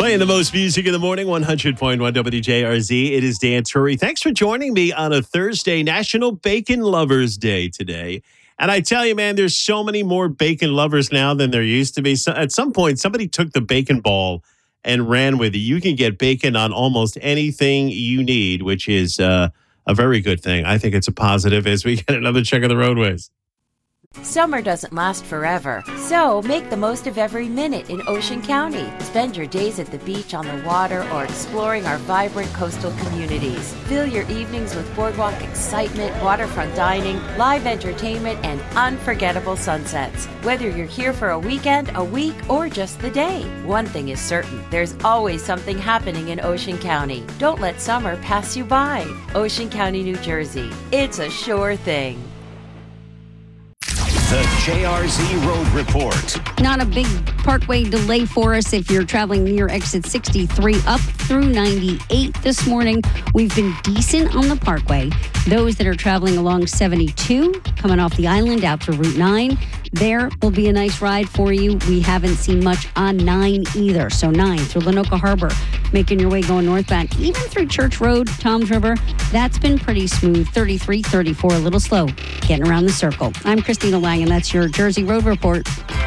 Playing the most music in the morning, 100.1 WJRZ. It is Dan Turry. Thanks for joining me on a Thursday, National Bacon Lovers Day today. And I tell you, man, there's so many more bacon lovers now than there used to be. So at some point, somebody took the bacon ball and ran with it. You can get bacon on almost anything you need, which is a very good thing. I think it's a positive as we get another check of the roadways. Summer doesn't last forever, so make the most of every minute in Ocean County. Spend your days at the beach, on the water, or exploring our vibrant coastal communities. Fill your evenings with boardwalk excitement, waterfront dining, live entertainment, and unforgettable sunsets. Whether you're here for a weekend, a week, or just the day, one thing is certain. There's always something happening in Ocean County. Don't let summer pass you by. Ocean County, New Jersey. It's a sure thing. The JRZ Road Report. Not a big parkway delay for us if you're traveling near exit 63 up through 98 this morning. We've been decent on the parkway. Those that are traveling along 72, coming off the island out to Route 9, there will be a nice ride for you. We haven't seen much on 9 either. So 9 through Lenoka Harbor, making your way going northbound, even through Church Road, Toms River. That's been pretty smooth. 33, 34, a little slow, getting around the circle. I'm Christina Lang, and that's your Jersey Road Report.